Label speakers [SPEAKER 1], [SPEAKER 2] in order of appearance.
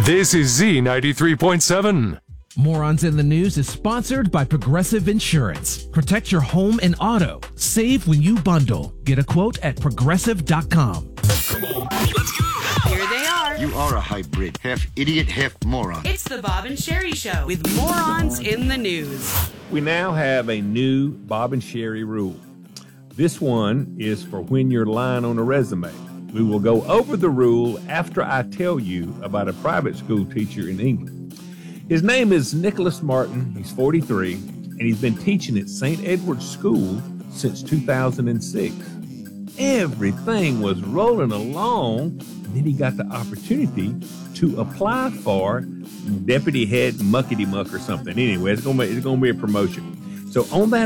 [SPEAKER 1] This is Z93.7.
[SPEAKER 2] Morons in the News is sponsored by Progressive Insurance. Protect your home and auto. Save when you bundle. Get a quote at progressive.com.
[SPEAKER 1] Come on, let's go.
[SPEAKER 3] Here they are.
[SPEAKER 4] You are a hybrid, half idiot, half moron.
[SPEAKER 3] It's the Bob and Sherry Show with Morons in the News.
[SPEAKER 5] We now have a new Bob and Sherry rule. This one is for when you're lying on a resume. We will go over the rule after I tell you about a private school teacher in England. His name is Nicholas Martin. He's 43, and he's been teaching at St. Edward's School since 2006. Everything was rolling along, and then he got the opportunity to apply for deputy head muckety muck or something. Anyway, it's gonna be a promotion. So on that